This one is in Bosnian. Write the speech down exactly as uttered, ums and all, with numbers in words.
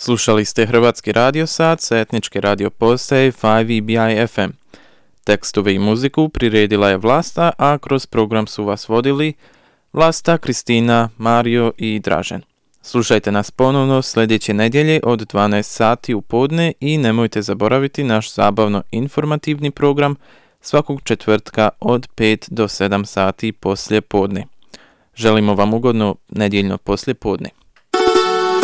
Slušali ste Hrvatski radio sat sa etničke radio postaje pet V B I F M. Tekstove i muziku priredila je Vlasta, a kroz program su vas vodili Vlasta, Kristina, Mario i Dražen. Slušajte nas ponovno sljedeće nedjelje od dvanaest sati u podne i nemojte zaboraviti naš zabavno informativni program svakog četvrtka od pet do sedam sati poslije podne. Želimo vam ugodno nedjeljno poslije podne.